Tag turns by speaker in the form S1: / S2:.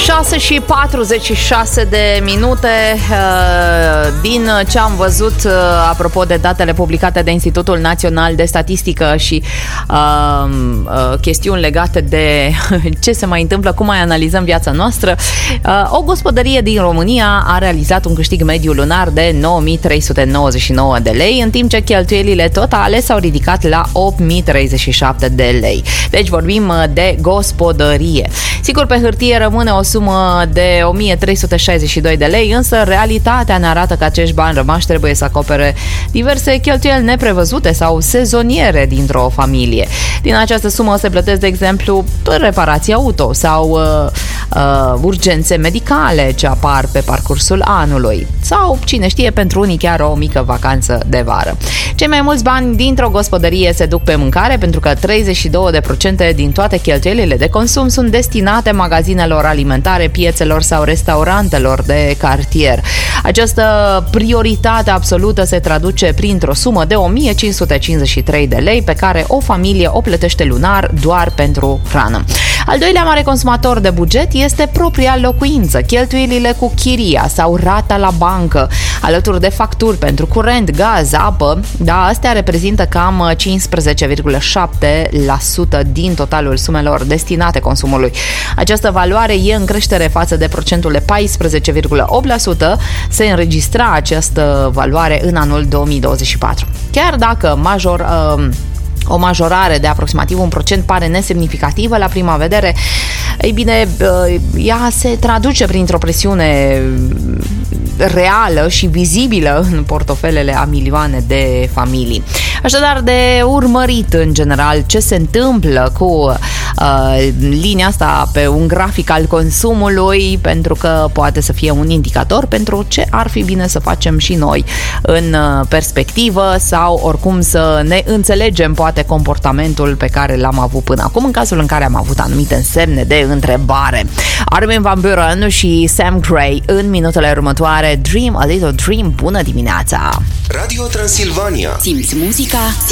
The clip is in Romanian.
S1: 6 și 46 de minute. Din ce am văzut, apropo de datele publicate de Institutul Național de Statistică și chestiuni legate de ce se mai întâmplă, cum mai analizăm viața noastră, o gospodărie din România a realizat un câștig mediu lunar de 9.399 de lei, în timp ce cheltuielile totale s-au ridicat la 8.037 de lei. Deci vorbim de gospodărie. Sigur, pe hârtie rămâne o sumă de 1.362 de lei, însă realitatea ne arată că acești bani rămași trebuie să acopere diverse cheltuieli neprevăzute sau sezoniere dintr-o familie. Din această sumă se plătesc, de exemplu, reparații auto sau urgențe medicale ce apar pe parcursul anului sau, cine știe, pentru unii chiar o mică vacanță de vară. Cei mai mulți bani dintr-o gospodărie se duc pe mâncare, pentru că 32% din toate cheltuielile de consum sunt destinate magazinelor alimentare, piețelor sau restaurantelor de cartier. Această prioritate absolută se traduce printr-o sumă de 1.553 de lei pe care o familie o plătește lunar doar pentru hrană. Al doilea mare consumator de buget este propria locuință, cheltuielile cu chiria sau rata la bancă, alături de facturi pentru curent, gaz, apă. Da, astea reprezintă cam 15,7% din totalul sumelor destinate consumului. Această valoare e în creștere față de procentul de 14,8%. Se înregistra această valoare în anul 2024. Chiar dacă o majorare de aproximativ 1% pare nesemnificativă la prima vedere, ei bine, ea se traduce printr-o presiune reală și vizibilă în portofelele a milioane de familii. Așadar, de urmărit în general ce se întâmplă cu linia asta pe un grafic al consumului, pentru că poate să fie un indicator pentru ce ar fi bine să facem și noi în perspectivă sau oricum să ne înțelegem poate comportamentul pe care l-am avut până acum, în cazul în care am avut anumite semne de întrebare. Armin van Buuren și Sam Gray în minutele următoare. Dream a Little Dream. Bună dimineața!
S2: Radio Transilvania.
S3: Simți muzica,